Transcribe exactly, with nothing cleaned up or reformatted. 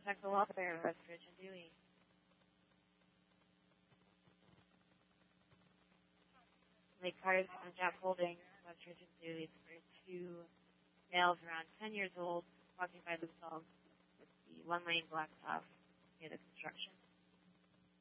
protect the welfare of Westridge and Dewey. Lake cars on Jack Holding, Westridge and Dewey, were two males around ten years old walking by themselves with the one-lane blacktop near the construction.